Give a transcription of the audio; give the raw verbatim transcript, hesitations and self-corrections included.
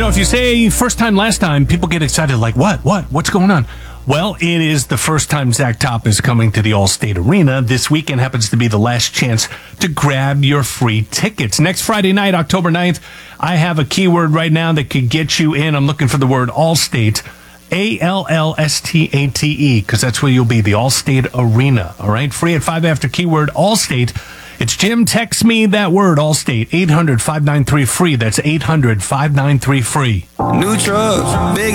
know, if you say first time, last time, people get excited like, what, what, what's going on? Well, it is the first time Zach Top is coming to the Allstate Arena. This weekend happens to be the last chance to grab your free tickets. Next Friday night, October ninth, I have a keyword right now that could get you in. I'm looking for the word Allstate, A L L S T A T E, because that's where you'll be, the Allstate Arena. All right, free at five after keyword Allstate. It's Jim. Text me that word, Allstate, eight hundred, five nine three, free. That's eight hundred, five nine three, free. New truck, big